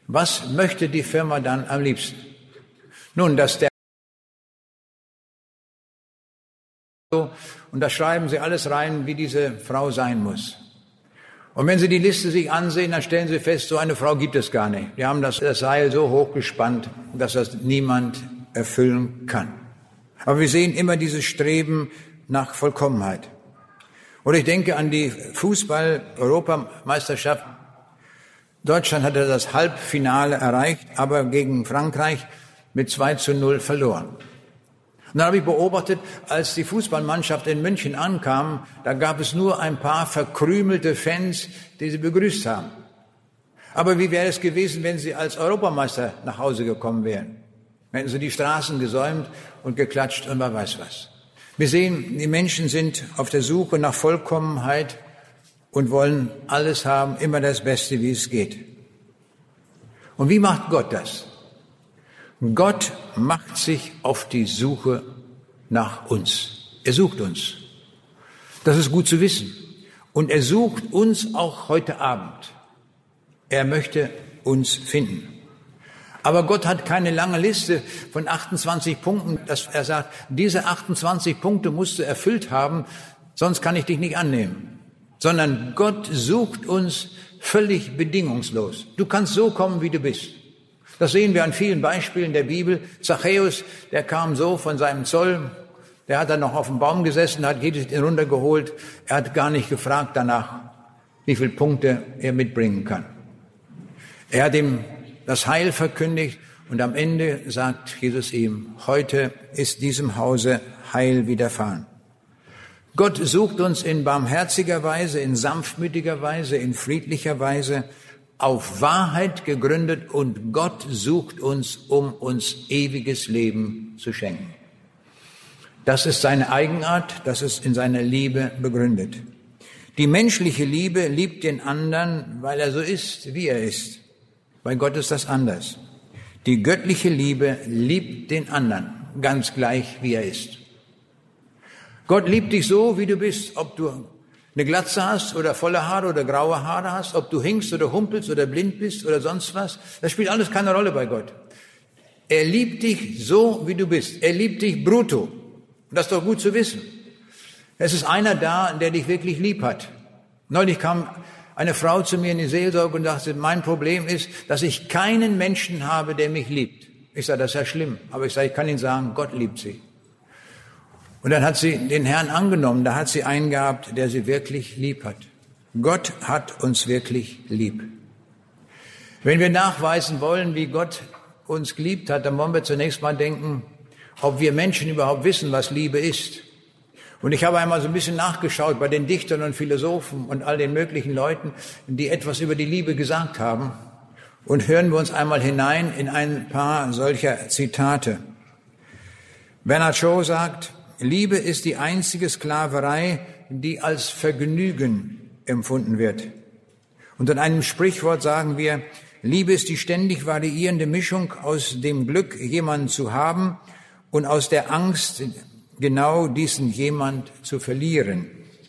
Was möchte die Firma dann am liebsten? Nun, dass der und da schreiben sie alles rein, wie diese Frau sein muss. Und wenn Sie die Liste sich ansehen, dann stellen Sie fest, so eine Frau gibt es gar nicht. Die haben das Seil so hochgespannt, dass das niemand erfüllen kann. Aber wir sehen immer dieses Streben nach Vollkommenheit. Oder ich denke an die Fußball-Europameisterschaft. Deutschland hatte das Halbfinale erreicht, aber gegen Frankreich mit 2:0 verloren. Und dann habe ich beobachtet, als die Fußballmannschaft in München ankam, da gab es nur ein paar verkrümelte Fans, die sie begrüßt haben. Aber wie wäre es gewesen, wenn sie als Europameister nach Hause gekommen wären? Hätten sie die Straßen gesäumt und geklatscht und wer weiß was. Wir sehen, die Menschen sind auf der Suche nach Vollkommenheit und wollen alles haben, immer das Beste, wie es geht. Und wie macht Gott das? Gott macht sich auf die Suche nach uns. Er sucht uns. Das ist gut zu wissen. Und er sucht uns auch heute Abend. Er möchte uns finden. Aber Gott hat keine lange Liste von 28 Punkten, dass er sagt, diese 28 Punkte musst du erfüllt haben, sonst kann ich dich nicht annehmen. Sondern Gott sucht uns völlig bedingungslos. Du kannst so kommen, wie du bist. Das sehen wir an vielen Beispielen der Bibel. Zachäus, der kam so von seinem Zoll, der hat dann noch auf dem Baum gesessen, hat Jesus runtergeholt. Er hat gar nicht gefragt danach, wie viele Punkte er mitbringen kann. Er hat ihm das Heil verkündigt und am Ende sagt Jesus ihm, heute ist diesem Hause Heil widerfahren. Gott sucht uns in barmherziger Weise, in sanftmütiger Weise, in friedlicher Weise, auf Wahrheit gegründet und Gott sucht uns, um uns ewiges Leben zu schenken. Das ist seine Eigenart, das ist in seiner Liebe begründet. Die menschliche Liebe liebt den anderen, weil er so ist, wie er ist. Bei Gott ist das anders. Die göttliche Liebe liebt den anderen, ganz gleich, wie er ist. Gott liebt dich so, wie du bist, ob du eine Glatze hast oder volle Haare oder graue Haare hast, ob du hinkst oder humpelst oder blind bist oder sonst was, das spielt alles keine Rolle bei Gott. Er liebt dich so, wie du bist. Er liebt dich brutto. Und das ist doch gut zu wissen. Es ist einer da, der dich wirklich lieb hat. Neulich kam eine Frau zu mir in die Seelsorge und sagte, mein Problem ist, dass ich keinen Menschen habe, der mich liebt. Ich sage, das ist ja schlimm. Aber ich sage, ich kann Ihnen sagen, Gott liebt sie. Und dann hat sie den Herrn angenommen, da hat sie einen gehabt, der sie wirklich lieb hat. Gott hat uns wirklich lieb. Wenn wir nachweisen wollen, wie Gott uns geliebt hat, dann wollen wir zunächst mal denken, ob wir Menschen überhaupt wissen, was Liebe ist. Und ich habe einmal so ein bisschen nachgeschaut bei den Dichtern und Philosophen und all den möglichen Leuten, die etwas über die Liebe gesagt haben. Und hören wir uns einmal hinein in ein paar solcher Zitate. Bernard Shaw sagt, Liebe ist die einzige Sklaverei, die als Vergnügen empfunden wird. Und in einem Sprichwort sagen wir, Liebe ist die ständig variierende Mischung aus dem Glück, jemanden zu haben und aus der Angst, genau diesen jemand zu verlieren.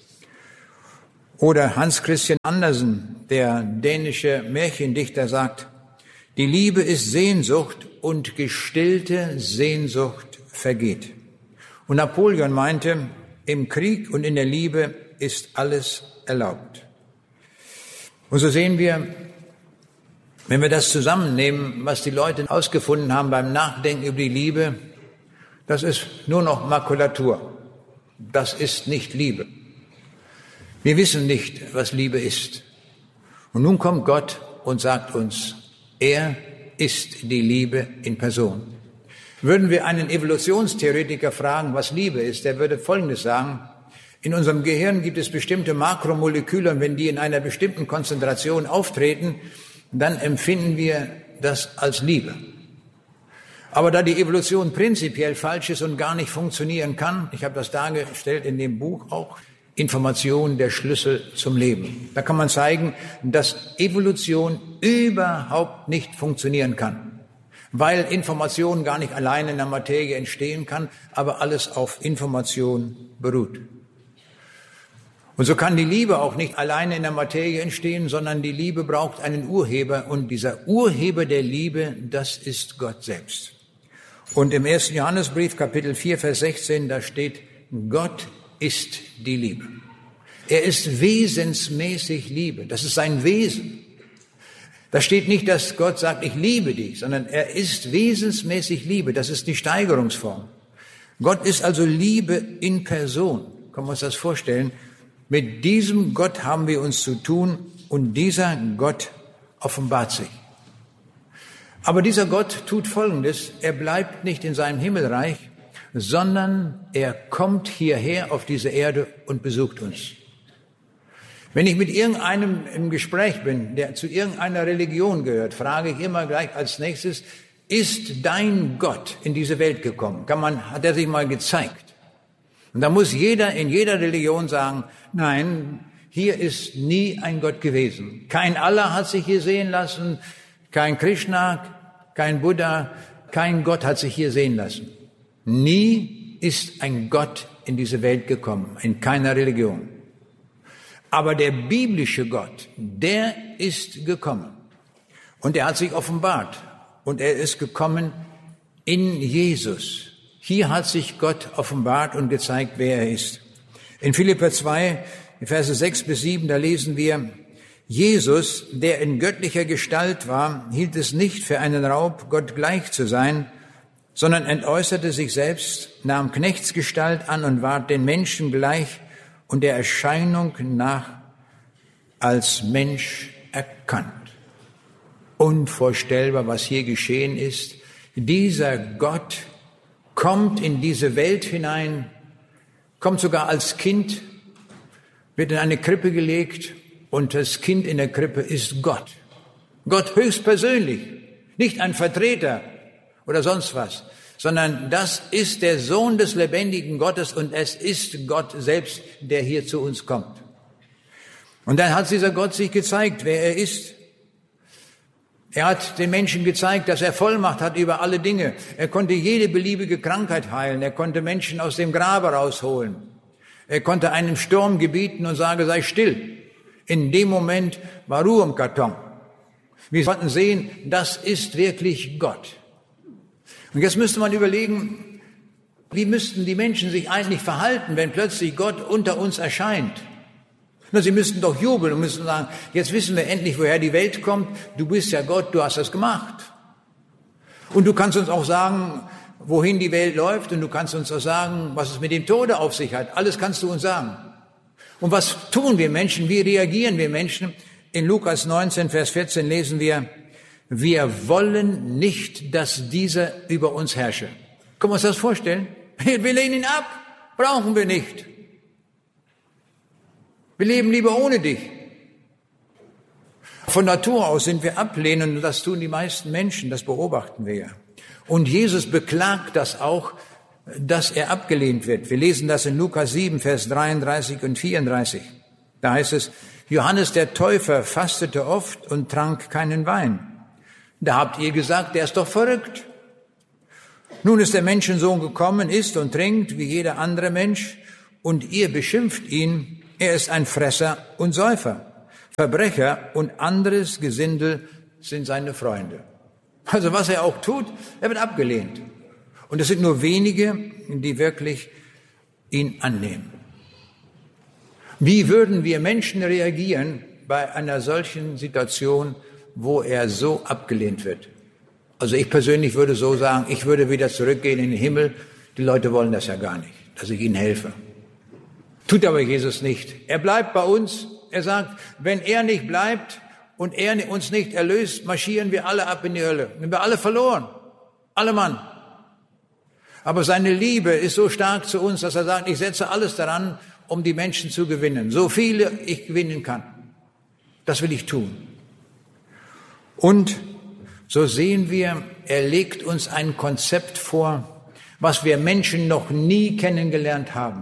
Oder Hans Christian Andersen, der dänische Märchendichter, sagt, die Liebe ist Sehnsucht und gestillte Sehnsucht vergeht. Und Napoleon meinte, im Krieg und in der Liebe ist alles erlaubt. Und so sehen wir, wenn wir das zusammennehmen, was die Leute ausgefunden haben beim Nachdenken über die Liebe, das ist nur noch Makulatur. Das ist nicht Liebe. Wir wissen nicht, was Liebe ist. Und nun kommt Gott und sagt uns, er ist die Liebe in Person. Würden wir einen Evolutionstheoretiker fragen, was Liebe ist, der würde Folgendes sagen. In unserem Gehirn gibt es bestimmte Makromoleküle und wenn die in einer bestimmten Konzentration auftreten, dann empfinden wir das als Liebe. Aber da die Evolution prinzipiell falsch ist und gar nicht funktionieren kann, ich habe das dargestellt in dem Buch auch, Information der Schlüssel zum Leben. Da kann man zeigen, dass Evolution überhaupt nicht funktionieren kann. Weil Information gar nicht alleine in der Materie entstehen kann, aber alles auf Information beruht. Und so kann die Liebe auch nicht alleine in der Materie entstehen, sondern die Liebe braucht einen Urheber. Und dieser Urheber der Liebe, das ist Gott selbst. Und im 1. Johannesbrief, Kapitel 4, Vers 16, da steht, Gott ist die Liebe. Er ist wesensmäßig Liebe. Das ist sein Wesen. Da steht nicht, dass Gott sagt, ich liebe dich, sondern er ist wesensmäßig Liebe. Das ist die Steigerungsform. Gott ist also Liebe in Person. Können wir uns das vorstellen? Mit diesem Gott haben wir uns zu tun und dieser Gott offenbart sich. Aber dieser Gott tut Folgendes. Er bleibt nicht in seinem Himmelreich, sondern er kommt hierher auf diese Erde und besucht uns. Wenn ich mit irgendeinem im Gespräch bin, der zu irgendeiner Religion gehört, frage ich immer gleich als nächstes, ist dein Gott in diese Welt gekommen? Hat er sich mal gezeigt? Und da muss jeder in jeder Religion sagen, nein, hier ist nie ein Gott gewesen. Kein Allah hat sich hier sehen lassen, kein Krishna, kein Buddha, kein Gott hat sich hier sehen lassen. Nie ist ein Gott in diese Welt gekommen, in keiner Religion. Aber der biblische Gott, der ist gekommen. Und er hat sich offenbart. Und er ist gekommen in Jesus. Hier hat sich Gott offenbart und gezeigt, wer er ist. In Philipper 2, Verse 6 bis 7, da lesen wir, Jesus, der in göttlicher Gestalt war, hielt es nicht für einen Raub, Gott gleich zu sein, sondern entäußerte sich selbst, nahm Knechtsgestalt an und ward den Menschen gleich und der Erscheinung nach als Mensch erkannt. Unvorstellbar, was hier geschehen ist. Dieser Gott kommt in diese Welt hinein, kommt sogar als Kind, wird in eine Krippe gelegt und das Kind in der Krippe ist Gott. Gott höchstpersönlich, nicht ein Vertreter oder sonst was, sondern das ist der Sohn des lebendigen Gottes und es ist Gott selbst, der hier zu uns kommt. Und dann hat dieser Gott sich gezeigt, wer er ist. Er hat den Menschen gezeigt, dass er Vollmacht hat über alle Dinge. Er konnte jede beliebige Krankheit heilen. Er konnte Menschen aus dem Grabe rausholen. Er konnte einem Sturm gebieten und sagen, sei still. In dem Moment war Ruhe im Karton. Wir konnten sehen, das ist wirklich Gott. Und jetzt müsste man überlegen, wie müssten die Menschen sich eigentlich verhalten, wenn plötzlich Gott unter uns erscheint? Na, sie müssten doch jubeln und müssten sagen, jetzt wissen wir endlich, woher die Welt kommt. Du bist ja Gott, du hast das gemacht. Und du kannst uns auch sagen, wohin die Welt läuft und du kannst uns auch sagen, was es mit dem Tode auf sich hat. Alles kannst du uns sagen. Und was tun wir Menschen? Wie reagieren wir Menschen? In Lukas 19, Vers 14 lesen wir, wir wollen nicht, dass dieser über uns herrsche. Können wir uns das vorstellen? Wir lehnen ihn ab. Brauchen wir nicht. Wir leben lieber ohne dich. Von Natur aus sind wir ablehnend und das tun die meisten Menschen, das beobachten wir ja. Und Jesus beklagt das auch, dass er abgelehnt wird. Wir lesen das in Lukas 7, Vers 33 und 34. Da heißt es, Johannes der Täufer fastete oft und trank keinen Wein. Da habt ihr gesagt, der ist doch verrückt. Nun ist der Menschensohn gekommen, isst und trinkt wie jeder andere Mensch und ihr beschimpft ihn, er ist ein Fresser und Säufer. Verbrecher und anderes Gesindel sind seine Freunde. Also was er auch tut, er wird abgelehnt. Und es sind nur wenige, die wirklich ihn annehmen. Wie würden wir Menschen reagieren bei einer solchen Situation, wo er so abgelehnt wird? Also ich persönlich würde so sagen, ich würde wieder zurückgehen in den Himmel. Die Leute wollen das ja gar nicht, dass ich ihnen helfe. Tut aber Jesus nicht. Er bleibt bei uns. Er sagt, wenn er nicht bleibt und er uns nicht erlöst, marschieren wir alle ab in die Hölle. Sind wir alle verloren. Alle Mann. Aber seine Liebe ist so stark zu uns, dass er sagt, ich setze alles daran, um die Menschen zu gewinnen. So viele ich gewinnen kann. Das will ich tun. Und so sehen wir, er legt uns ein Konzept vor, was wir Menschen noch nie kennengelernt haben.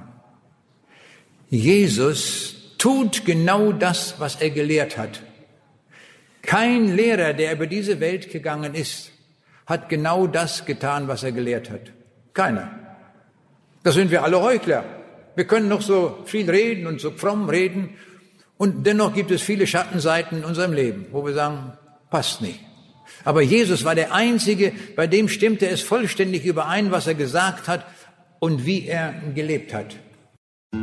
Jesus tut genau das, was er gelehrt hat. Kein Lehrer, der über diese Welt gegangen ist, hat genau das getan, was er gelehrt hat. Keiner. Das sind wir alle Heuchler. Wir können noch so viel reden und so fromm reden und dennoch gibt es viele Schattenseiten in unserem Leben, wo wir sagen, passt nicht. Aber Jesus war der Einzige, bei dem stimmte es vollständig überein, was er gesagt hat und wie er gelebt hat.